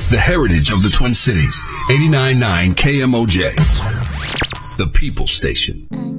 The heritage of the Twin Cities. 89.9 KMOJ. The People Station.